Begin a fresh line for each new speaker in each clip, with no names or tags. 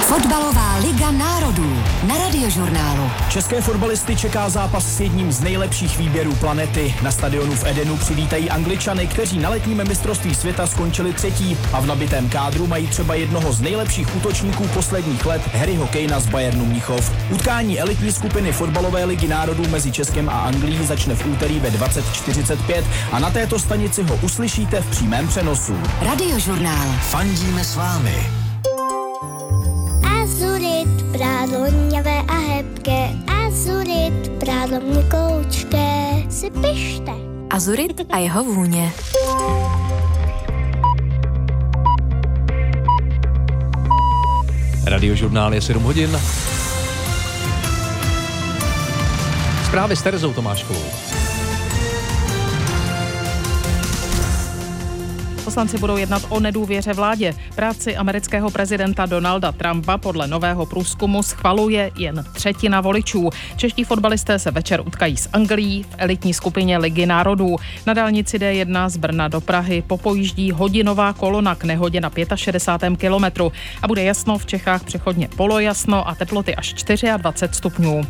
Fotbalová liga národů na Radiožurnálu.
České fotbalisty čeká zápas s jedním z nejlepších výběrů planety. Na stadionu v Edenu přivítají Angličany, kteří na letním mistrovství světa skončili třetí a v nabitém kádru mají třeba jednoho z nejlepších útočníků posledních let, Harryho Kanea z Bayernu Mnichov. Utkání elitní skupiny fotbalové ligy národů mezi Českem a Anglií začne v úterý ve 20:45 a na této stanici ho uslyšíte v přímém přenosu.
Radiožurnál.
Fandíme s vámi.
Azurit, prádlo hněvé a hebké, azurit, prádlo měkoučké, si pište.
Azurit a jeho vůně.
Radiožurnál je 7 hodin. Zprávy s Terezou Tomáškovou.
Poslanci budou jednat o nedůvěře vládě. Práci amerického prezidenta Donalda Trumpa podle nového průzkumu schvaluje jen třetina voličů. Čeští fotbalisté se večer utkají s Anglií v elitní skupině Ligy národů. Na dálnici D1 z Brna do Prahy popojíždí hodinová kolona k nehodě na 65. kilometru a bude jasno v Čechách přechodně polojasno a teploty až 24 stupňů.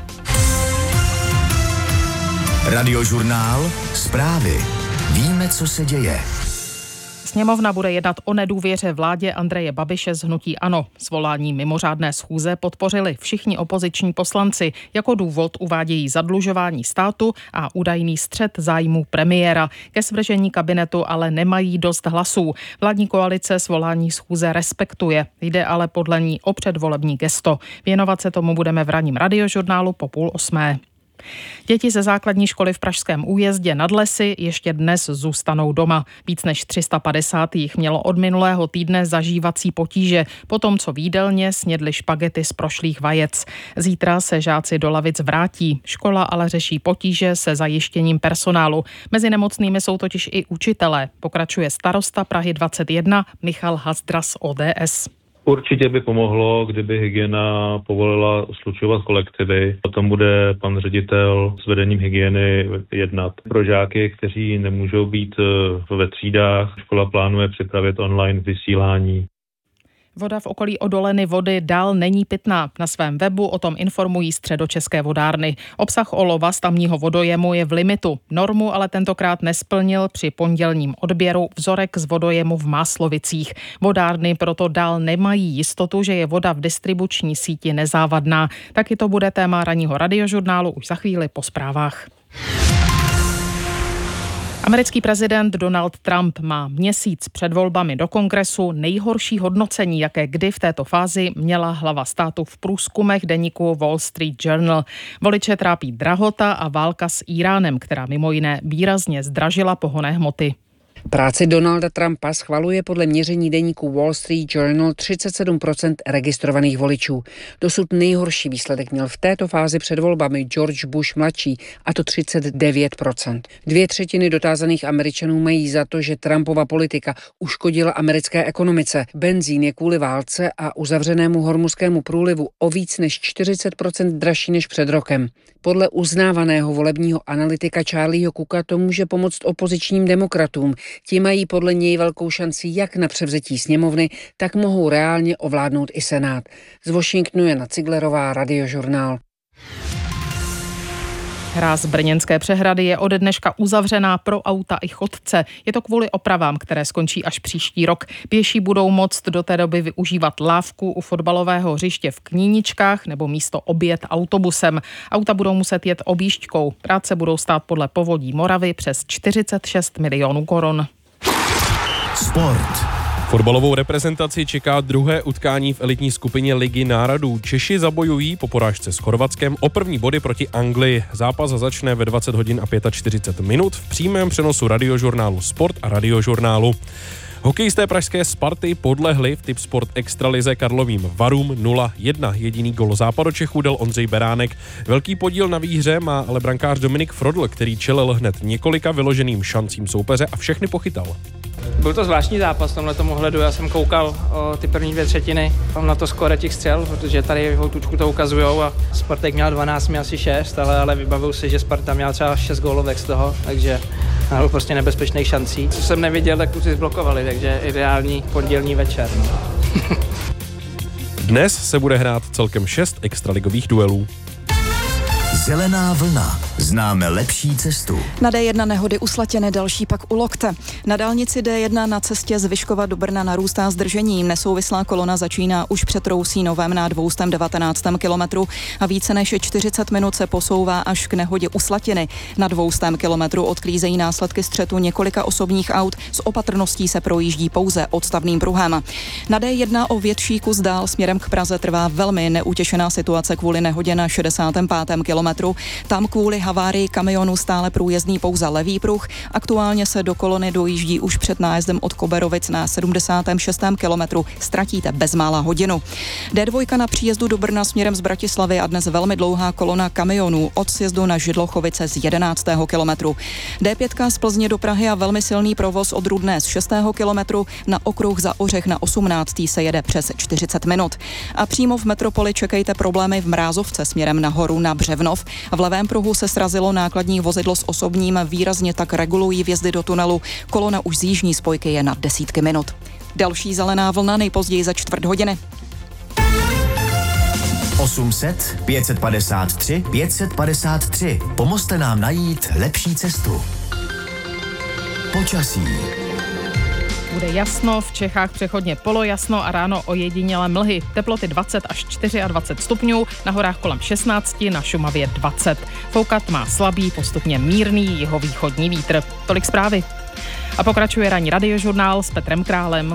Radiožurnál, zprávy. Víme, co se děje.
Sněmovna bude jednat o nedůvěře vládě Andreje Babiše z hnutí ANO. Svolání mimořádné schůze podpořili všichni opoziční poslanci. Jako důvod uvádějí zadlužování státu a údajný střet zájmů premiéra. Ke svržení kabinetu ale nemají dost hlasů. Vládní koalice svolání schůze respektuje. Jde ale podle ní o předvolební gesto. Věnovat se tomu budeme v ranním Radiožurnálu po 7:30. Děti ze základní školy v Pražském Újezdě nad Lesy ještě dnes zůstanou doma. Víc než 350 jich mělo od minulého týdne zažívací potíže, potom co v jídelně snědli špagety z prošlých vajec. Zítra se žáci do lavic vrátí. Škola ale řeší potíže se zajištěním personálu. Mezi nemocnými jsou totiž i učitelé, pokračuje starosta Prahy 21 Michal Hazdra z ODS.
Určitě by pomohlo, kdyby hygiena povolila slučovat kolektivy. Potom bude pan ředitel s vedením hygieny jednat. Pro žáky, kteří nemůžou být ve třídách, škola plánuje připravit online vysílání.
Voda v okolí odoleny vody dál není pitná. Na svém webu o tom informují Středočeské vodárny. Obsah olova z tamního vodojemu je v limitu. Normu ale tentokrát nesplnil při pondělním odběru vzorek z vodojemu v Máslovicích. Vodárny proto dál nemají jistotu, že je voda v distribuční síti nezávadná. Taky to bude téma ranního Radiožurnálu už za chvíli po zprávách. Americký prezident Donald Trump má měsíc před volbami do kongresu nejhorší hodnocení, jaké kdy v této fázi měla hlava státu v průzkumech deníku Wall Street Journal. Voliče trápí drahota a válka s Íránem, která mimo jiné výrazně zdražila pohonné hmoty.
Práci Donalda Trumpa schvaluje podle měření deníku Wall Street Journal 37% registrovaných voličů. Dosud nejhorší výsledek měl v této fázi před volbami George Bush mladší, a to 39%. 2/3 dotázaných Američanů mají za to, že Trumpova politika uškodila americké ekonomice. Benzín je kvůli válce a uzavřenému hormuzskému průlivu o víc než 40% dražší než před rokem. Podle uznávaného volebního analytika Charlieho Cooka to může pomoct opozičním demokratům. Ti mají podle něj velkou šanci jak na převzetí sněmovny, tak mohou reálně ovládnout i Senát. Z Washingtonu Jana Ciglerová, Radiožurnál.
Hráz Brněnské přehrady je ode dneška uzavřená pro auta i chodce. Je to kvůli opravám, které skončí až příští rok. Pěší budou moct do té doby využívat lávku u fotbalového hřiště v Kníničkách nebo místo oběd autobusem. Auta budou muset jet objížďkou. Práce budou stát podle Povodí Moravy přes 46 milionů korun.
Sport.
Fotbalovou reprezentaci čeká druhé utkání v elitní skupině Ligy národů. Češi zabojují po porážce s Chorvatskem o první body proti Anglii. Zápas začne ve 20 hodin a 45 minut v přímém přenosu Radiožurnálu Sport a Radiožurnálu. Hokejisté pražské Sparty podlehli v Tipsport extralize Karlovým Varům 0-1. Jediný gol Západočechů dal Ondřej Beránek. Velký podíl na výhře má ale brankář Dominik Frodl, který čelil hned několika vyloženým šancím soupeře a všechny pochytal.
Byl to zvláštní zápas v tomhletom ohledu, já jsem koukal ty první 2/3, tam na to skóre těch střel, protože tady v Houtučku to ukazujou a Spartek měl 12, měl asi 6, ale vybavil si, že Sparta měla třeba 6 gólovek z toho, takže byl prostě nebezpečných šancí. Co jsem neviděl, tak kluci zblokovali, takže ideální pondělní večer. No.
Dnes se bude hrát celkem 6 extraligových duelů.
Zelená vlna. Známe lepší cestu.
Na D1 nehody u Slatiny, další pak u Lokte. Na dálnici D1 na cestě z Vyškova do Brna narůstá zdržení. Nesouvislá kolona začíná už před Rousínovem na 219. kilometru a více než 40 minut se posouvá až k nehodě u Slatiny. Na 200 kilometru odklízejí následky střetu několika osobních aut. S opatrností se projíždí pouze odstavným pruhem. Na D1 o větší kus dál směrem k Praze trvá velmi neutěšená situace kvůli nehodě na 65. kilometru. Tam kvůli havárii kamionu stále průjezdný pouze levý pruh. Aktuálně se do kolony dojíždí už před nájezdem od Koberovic na 76. kilometru. Ztratíte bezmála hodinu. D2 na příjezdu do Brna směrem z Bratislavy a dnes velmi dlouhá kolona kamionů od sjezdu na Židlochovice z 11. kilometru. D5 z Plzně do Prahy a velmi silný provoz od Rudné z 6. kilometru. Na okruh za Ořech na 18. se jede přes 40 minut. A přímo v metropoli čekejte problémy v Mrázovce směrem nahoru na Břevnov. V levém pruhu se srazilo nákladní vozidlo s osobním, výrazně tak regulují vjezdy do tunelu. Kolona už z jižní spojky je na desítky minut. Další zelená vlna nejpozději za čtvrt hodiny.
800 553 553. Pomozte nám najít lepší cestu. Počasí.
Bude jasno, v Čechách přechodně polojasno a ráno ojedinělé mlhy. Teploty 20 až 24 stupňů, na horách kolem 16, na Šumavě 20. Foukat má slabý, postupně mírný jihovýchodní vítr. Tolik zprávy. A pokračuje ranní radiožurnál s Petrem Králem.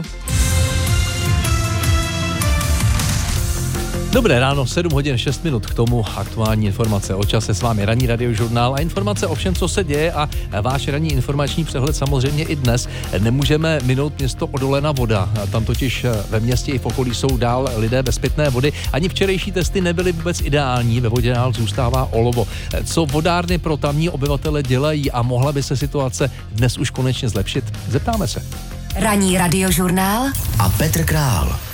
Dobré ráno, 7 hodin 6 minut k tomu aktuální informace o čase, s vámi ranní radiožurnál a informace o všem, co se děje a váš ranní informační přehled samozřejmě i dnes. Nemůžeme minout město Odolena Voda, tam totiž ve městě i v okolí jsou dál lidé bez pitné vody. Ani včerejší testy nebyly vůbec ideální, ve vodě dál zůstává olovo. Co vodárny pro tamní obyvatele dělají a mohla by se situace dnes už konečně zlepšit? Zeptáme se.
Ranní radiožurnál
a Petr Král.